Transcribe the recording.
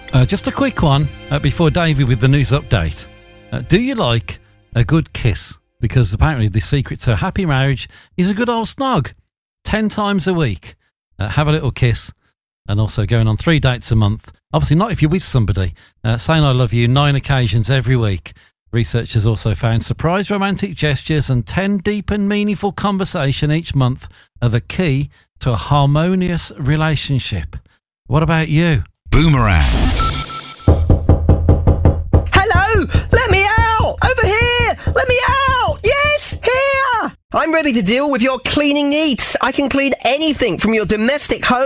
Just a quick one before Davey with the news update. Do you like a good kiss? Because apparently the secret to a happy marriage is a good old snog. 10 times a week. Have a little kiss. And also going on 3 dates a month. Obviously not if you're with somebody. Saying I love you 9 occasions every week. Researchers also found surprise romantic gestures and 10 deep and meaningful conversation each month are the key to a harmonious relationship. What about you? Boomerang. Hello! Let me out! Over here! Let me out! Yes! Here! I'm ready to deal with your cleaning needs. I can clean anything from your domestic home